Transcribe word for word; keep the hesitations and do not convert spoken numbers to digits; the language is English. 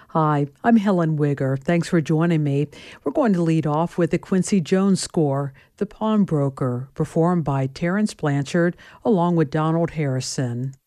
Hi, I'm Helen Wigger. Thanks for joining me. We're going to lead off with the Quincy Jones score, The Pawnbroker, performed by Terrence Blanchard along with Donald Harrison.